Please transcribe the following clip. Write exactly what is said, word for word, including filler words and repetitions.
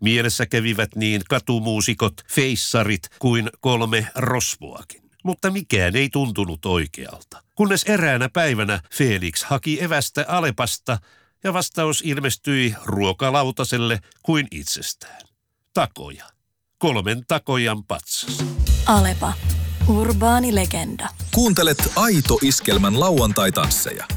Mielessä kävivät niin katumuusikot, feissarit kuin kolme rosvoakin. Mutta mikään ei tuntunut oikealta. Kunnes eräänä päivänä Felix haki evästä Alepasta ja vastaus ilmestyi ruokalautaselle kuin itsestään. Takoja. Kolmen takojan patsas. Alepa. Urbaani legenda. Kuuntelet Aito Iskelmän lauantai-tansseja.